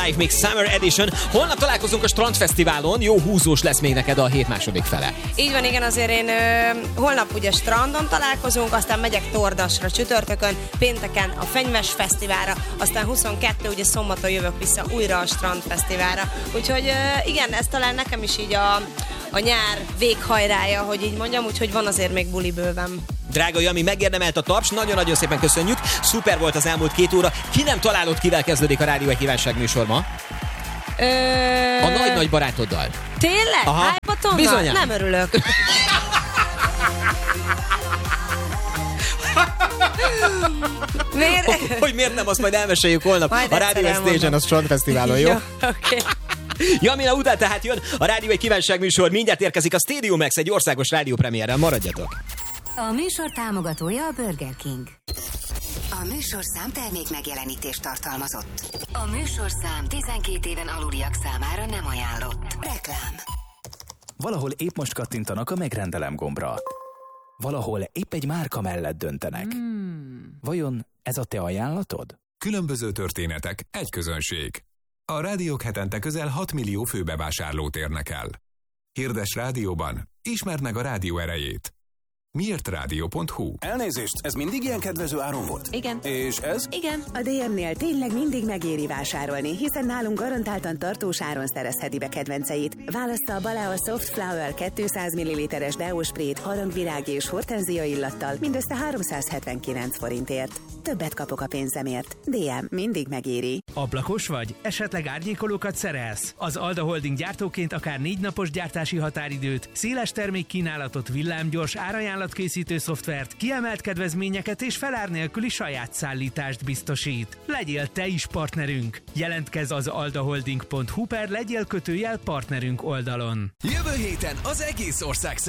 Live Mix Summer Edition. Holnap találkozunk a Strandfesztiválon, jó húzós lesz még neked a hét második fele. Így van, igen, azért én holnap ugye strandon találkozunk, aztán megyek Tordasra csütörtökön, pénteken a Fenyves Fesztiválra, aztán 22 ugye szombaton jövök vissza újra a Strandfesztiválra. Úgyhogy igen, ez talán nekem is így a nyár véghajrája, hogy így mondjam, úgyhogy van azért még buli bőven. Drága Jami, megérdemelt a taps, nagyon-nagyon szépen köszönjük. Szuper volt az elmúlt 2 óra. Ki nem találod, kivel kezdődik a Rádió Egy Kívánság műsor ma? A nagy-nagy barátoddal. Tényleg? Hypatonnal? Bizonyán. Nem örülök. Miért? Hogy miért nem, azt majd elmeséljük holnap majd a Rádió Egy Stage-en, a Strandfesztiválon, jó? Oké. Jamina után tehát jön a Rádió Egy Kívánság műsor, mindjárt érkezik a Stadium Max egy országos rádiópremierrel, maradjatok! A műsor támogatója a Burger King. A műsorszám termék megjelenítést tartalmazott. A műsorszám 12 éven aluliak számára nem ajánlott. Reklám. Valahol épp most kattintanak a megrendelem gombra. Valahol épp egy márka mellett döntenek. Vajon ez a te ajánlatod? Különböző történetek, egy közönség. A rádiók hetente közel 6 millió főbevásárlót érnek el. Hirdess rádióban, ismerd meg a rádió erejét. Miért rádió.hu? Elnézést, ez mindig ilyen kedvező áron volt? Igen. És ez? Igen. A DM-nél tényleg mindig megéri vásárolni, hiszen nálunk garantáltan tartós áron szerezheti be kedvenceit. Válassza be a Soft Flower 200 ml-es deósprét harangvirág és hortenzia illattal mindössze 379 forintért. Többet kapok a pénzemért. DM mindig megéri. Ablakos vagy? Esetleg árnyékolókat szerelsz? Az Alda Holding gyártóként akár 4 napos gyártási határidőt, széles termékkínálatot, villámgyors árajánlatkészítő szoftvert, kiemelt kedvezményeket és felár nélküli saját szállítást biztosít. Legyél te is partnerünk! Jelentkezz az aldaholding.hu/legyél-partnerünk oldalon. Jövő héten az egész ország